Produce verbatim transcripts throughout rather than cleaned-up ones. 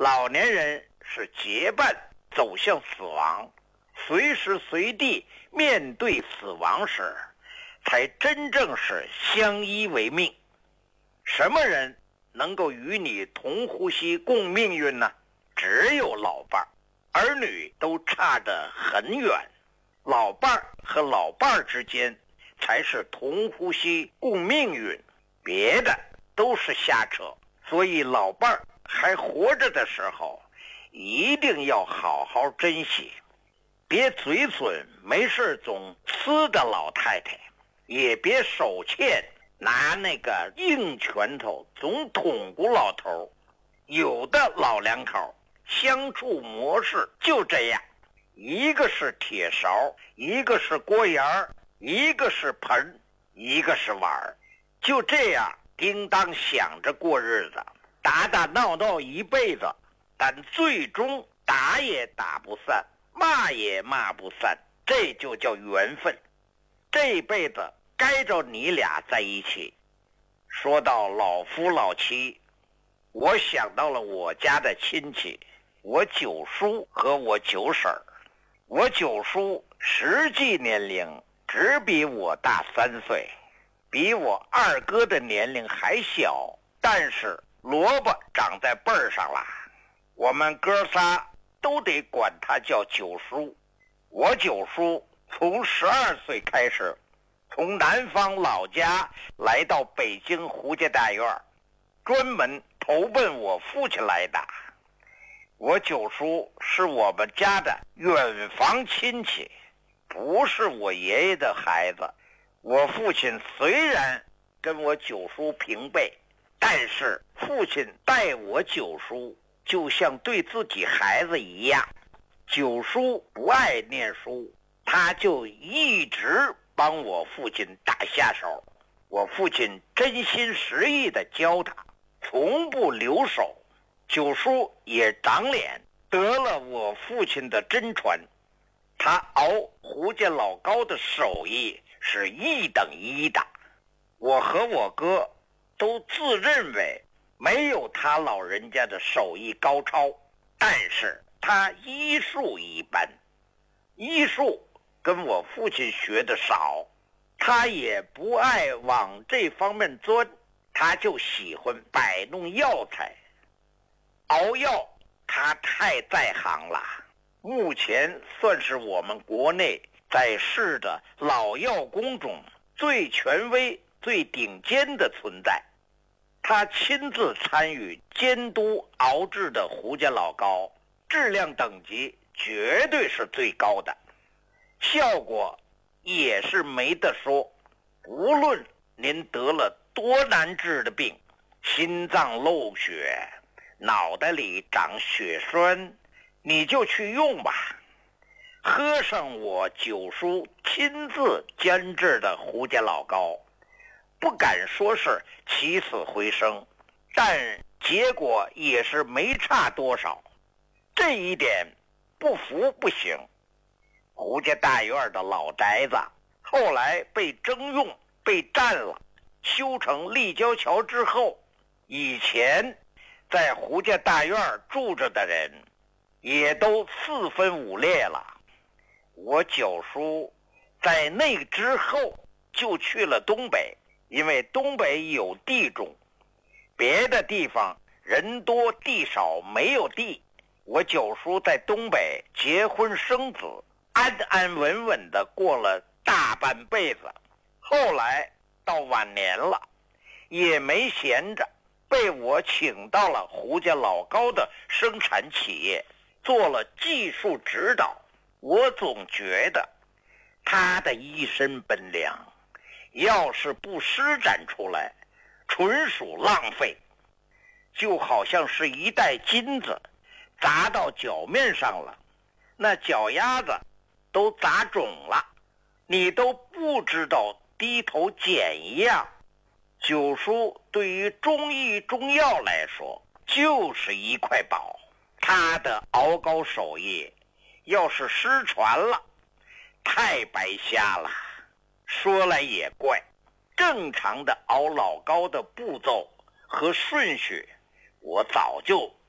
老年人是结伴走向死亡，随时随地面对死亡时，才真正是相依为命。什么人能够与你同呼吸共命运呢？只有老伴儿，儿女都差得很远，老伴儿和老伴儿之间才是同呼吸共命运，别的都是瞎扯。所以老伴儿还活着的时候，一定要好好珍惜，别嘴损没事总呲的老太太，也别手欠拿那个硬拳头总捅咕老头。有的老两口相处模式就这样，一个是铁勺，一个是锅沿儿，一个是盆，一个是碗儿，就这样叮当响着过日子，打打闹闹一辈子，但最终打也打不散，骂也骂不散，这就叫缘分。这辈子该着你俩在一起。说到老夫老妻，我想到了我家的亲戚，我九叔和我九婶儿。我九叔实际年龄只比我大三岁，比我二哥的年龄还小，但是萝卜长在辈儿上了，我们哥仨都得管他叫九叔。我九叔从十二岁开始从南方老家来到北京胡家大院，专门投奔我父亲来的。我九叔是我们家的远房亲戚，不是我爷爷的孩子。我父亲虽然跟我九叔平辈，但是父亲待我九叔就像对自己孩子一样。九叔不爱念书，他就一直帮我父亲打下手，我父亲真心实意地教他，从不留手。九叔也长脸，得了我父亲的真传，他熬胡家老高的手艺是一等一的。我和我哥都自认为没有他老人家的手艺高超，但是他医术一般，医术跟我父亲学的少，他也不爱往这方面钻，他就喜欢摆弄药材。熬药他太在行了，目前算是我们国内在世的老药工中最权威最顶尖的存在。他亲自参与监督熬制的胡家老高，质量等级绝对是最高的，效果也是没得说。无论您得了多难治的病，心脏漏血，脑袋里长血栓，你就去用吧。喝上我九叔亲自监制的胡家老高，不敢说是起死回生，但结果也是没差多少。这一点不服不行。胡家大院的老宅子后来被征用被占了，修成立交桥之后，以前在胡家大院住着的人也都四分五裂了。我九叔在那之后就去了东北，因为东北有地种，别的地方人多地少没有地。我九叔在东北结婚生子，安安稳稳的过了大半辈子。后来到晚年了，也没闲着，被我请到了胡家老高的生产企业，做了技术指导。我总觉得他的一身本领要是不施展出来，纯属浪费，就好像是一袋金子砸到脚面上了，那脚丫子都砸肿了，你都不知道低头捡一样。九叔对于中医中药来说就是一块宝，他的熬高手艺要是失传了，太白瞎了。说来也怪，正常的熬老高的步骤和顺序我早就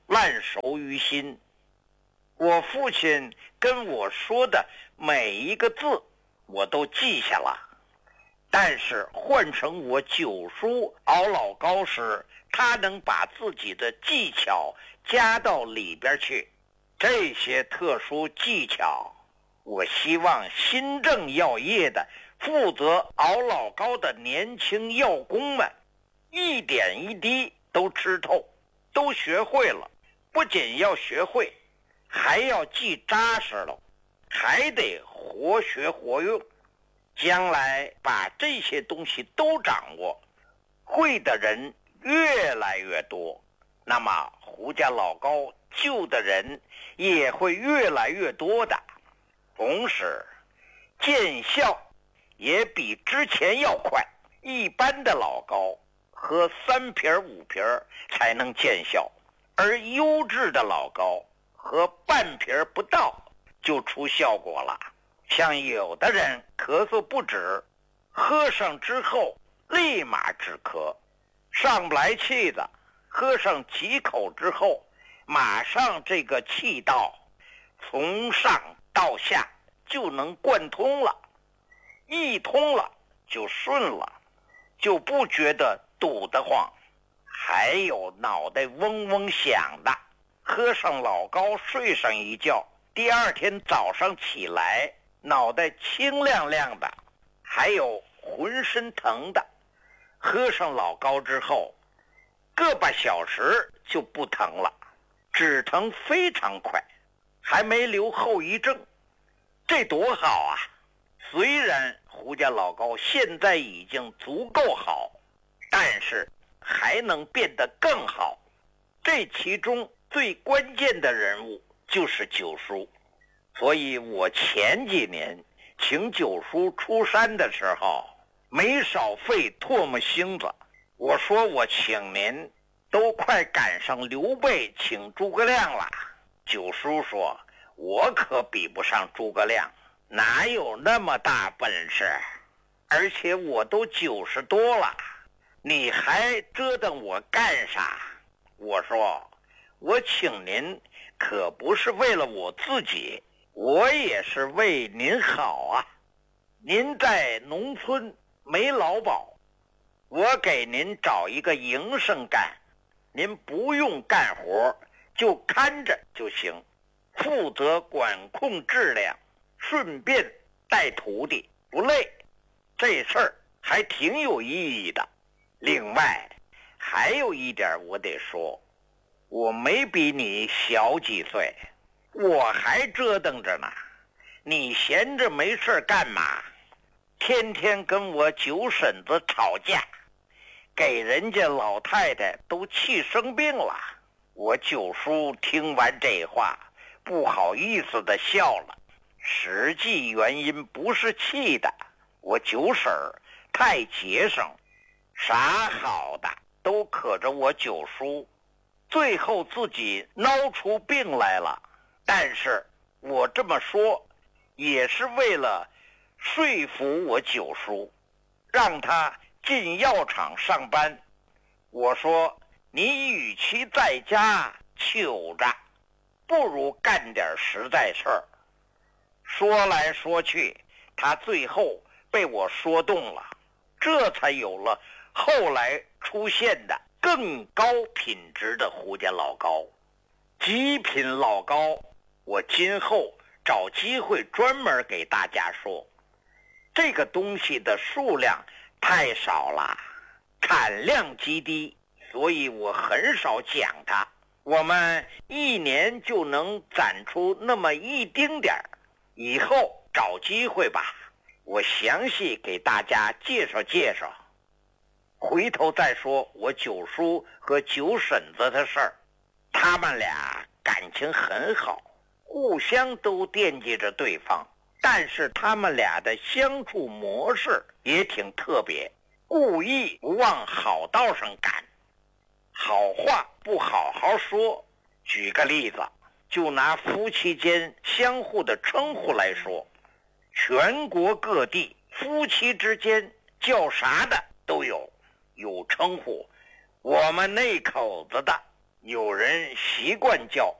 烂熟于心。我父亲跟我说的每一个字我都记下了，但是换成我九叔熬老高时，他能把自己的技巧加到里边去。这些特殊技巧，我希望新政药业的负责熬老高的年轻药工们一点一滴都吃透，都学会了。不仅要学会，还要记扎实了，还得活学活用。将来把这些东西都掌握，会的人越来越多，那么胡家老高救的人也会越来越多的。同时见效也比之前要快，一般的老高喝三瓶五瓶才能见效，而优质的老高喝半瓶不到就出效果了。像有的人咳嗽不止，喝上之后立马止咳，上不来气的，喝上几口之后，马上这个气道从上到下就能贯通了，一通了就顺了，就不觉得堵得慌。还有脑袋嗡嗡响的，喝上老高睡上一觉，第二天早上起来脑袋清亮亮的。还有浑身疼的，喝上老高之后个把小时就不疼了，止疼非常快，还没留后遗症，这多好啊！虽然胡家老高现在已经足够好，但是还能变得更好。这其中最关键的人物就是九叔，所以我前几年请九叔出山的时候没少费唾沫星子。我说我请您都快赶上刘备请诸葛亮了。九叔说我可比不上诸葛亮，哪有那么大本事，而且我都九十多了，你还折腾我干啥？我说我请您可不是为了我自己，我也是为您好啊。您在农村没劳保，我给您找一个营生干，您不用干活，就看着就行，负责管控质量，顺便带徒弟，不累。这事儿还挺有意义的。另外还有一点我得说，我没比你小几岁，我还折腾着呢，你闲着没事干嘛？天天跟我九婶子吵架，给人家老太太都气生病了。我九叔听完这话不好意思地笑了，实际原因不是气的，我九婶儿太节省，啥好的都可着我九叔，最后自己闹出病来了。但是我这么说也是为了说服我九叔，让他进药厂上班。我说你与其在家求着，不如干点实在事儿。说来说去，他最后被我说动了，这才有了后来出现的更高品质的胡家老高。极品老高，我今后找机会专门给大家说。这个东西的数量太少了，产量极低，所以我很少讲它。我们一年就能攒出那么一丁点儿，以后找机会吧，我详细给大家介绍介绍。回头再说我九叔和九婶子的事儿，他们俩感情很好，互相都惦记着对方，但是他们俩的相处模式也挺特别，故意不往好道上赶，好话不好好说。举个例子，就拿夫妻间相互的称呼来说，全国各地夫妻之间叫啥的都有，有称呼我们那口子的有人习惯叫